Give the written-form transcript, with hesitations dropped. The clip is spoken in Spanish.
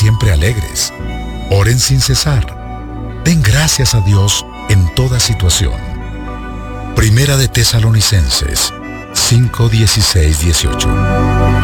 siempre alegres. Oren sin cesar. Den gracias a Dios en toda situación. Primera de Tesalonicenses 5:16-18.